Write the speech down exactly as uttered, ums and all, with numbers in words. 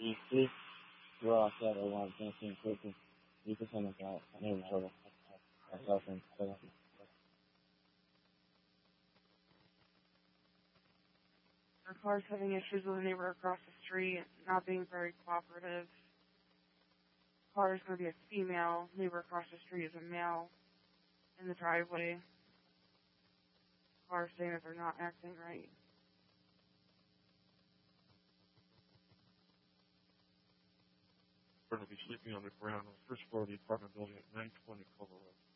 Y sí, yo hacía de igual, tengo que incluir y que se me queda también solo. Acá se me queda. Our car's having issues with a neighbor across the street, not being very cooperative. Car is going to be a female. Neighbor across the street is a male in the driveway. Car saying that they're not acting right. Going to be sleeping on the ground on the first floor of the apartment building at nine twenty Culver Road.